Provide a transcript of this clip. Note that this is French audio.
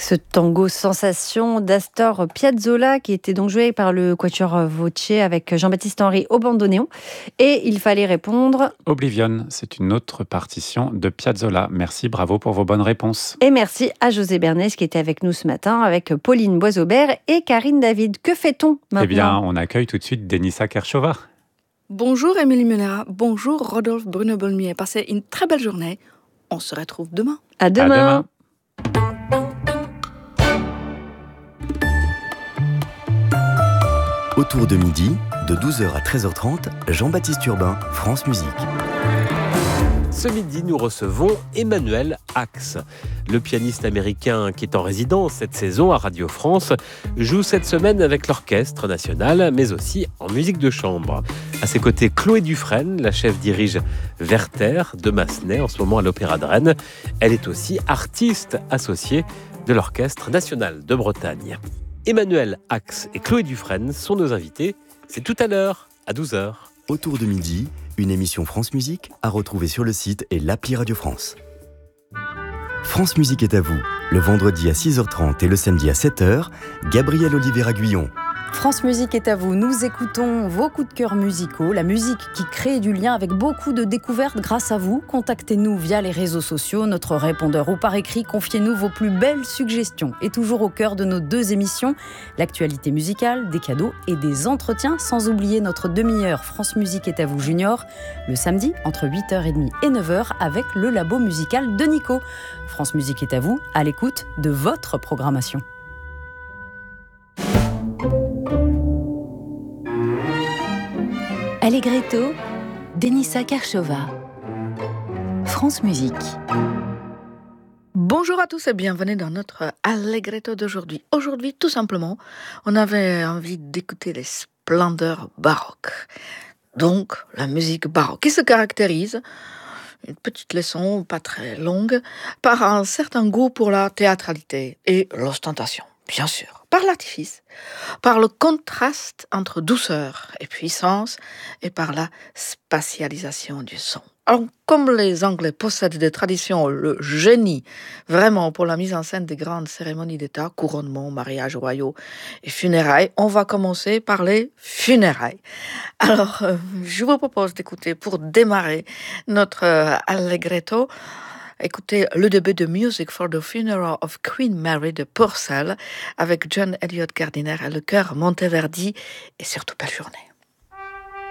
Ce tango sensation d'Astor Piazzolla qui était donc joué par le Quatuor Voce avec Jean-Baptiste Henry au bandoneon. Et il fallait répondre. Oblivion, c'est une autre partition de Piazzolla. Merci, bravo pour vos bonnes réponses. Et merci à José Bernès qui était avec nous ce matin avec Pauline Boisaubert et Karine David. Que fait-on maintenant ? Eh bien, on accueille tout de suite Denisa Kershova. Bonjour Émilie Munera, bonjour Rodolphe Bruno-Bolmier. Passez une très belle journée. On se retrouve demain. À demain. Autour de midi, de 12h à 13h30, Jean-Baptiste Urbain, France Musique. Ce midi, nous recevons Emmanuel Ax. Le pianiste américain qui est en résidence cette saison à Radio France joue cette semaine avec l'Orchestre National, mais aussi en musique de chambre. À ses côtés, Chloé Dufresne, la chef dirige Werther de Massenet, en ce moment à l'Opéra de Rennes. Elle est aussi artiste associée de l'Orchestre National de Bretagne. Emmanuel Ax et Chloé Dufresne sont nos invités. C'est tout à l'heure, à 12h. Autour de midi, une émission France Musique à retrouver sur le site et l'appli Radio France. France Musique est à vous, le vendredi à 6h30 et le samedi à 7h, Gabriel Oliveira-Guyon. France Musique est à vous. Nous écoutons vos coups de cœur musicaux, la musique qui crée du lien avec beaucoup de découvertes grâce à vous. Contactez-nous via les réseaux sociaux, notre répondeur ou par écrit. Confiez-nous vos plus belles suggestions. Et toujours au cœur de nos deux émissions, l'actualité musicale, des cadeaux et des entretiens. Sans oublier notre demi-heure France Musique est à vous Junior, le samedi entre 8h30 et 9h avec le labo musical de Nico. France Musique est à vous, à l'écoute de votre programmation. Allegretto, Denisa Kershova. France Musique. Bonjour à tous et bienvenue dans notre Allegretto d'aujourd'hui. Aujourd'hui, tout simplement, on avait envie d'écouter les splendeurs baroques. Donc, la musique baroque qui se caractérise, une petite leçon pas très longue, par un certain goût pour la théâtralité et l'ostentation, bien sûr. Par l'artifice, par le contraste entre douceur et puissance et par la spatialisation du son. Alors, comme les Anglais possèdent des traditions, le génie, vraiment, pour la mise en scène des grandes cérémonies d'État, couronnement, mariages royaux et funérailles, on va commencer par les funérailles. Alors, je vous propose d'écouter, pour démarrer notre Allegretto, écoutez le début de Music for the Funeral of Queen Mary de Purcell avec John Eliot Gardiner et le chœur Monteverdi et surtout belle journée.